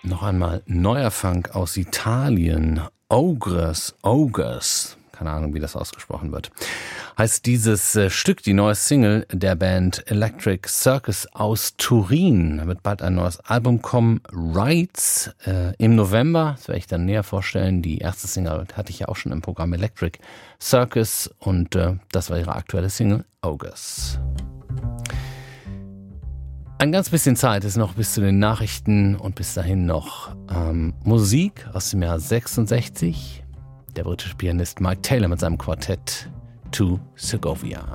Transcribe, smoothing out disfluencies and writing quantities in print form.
Noch einmal neuer Funk aus Italien. Ogres. Keine Ahnung, wie das ausgesprochen wird. Heißt dieses Stück, die neue Single der Band Electric Circus aus Turin. Da wird bald ein neues Album kommen. Rights im November. Das werde ich dann näher vorstellen. Die erste Single hatte ich ja auch schon im Programm Electric Circus. Und das war ihre aktuelle Single Ogres. Ein ganz bisschen Zeit ist noch bis zu den Nachrichten und bis dahin noch Musik aus dem Jahr 66. Der britische Pianist Mike Taylor mit seinem Quartett To Segovia.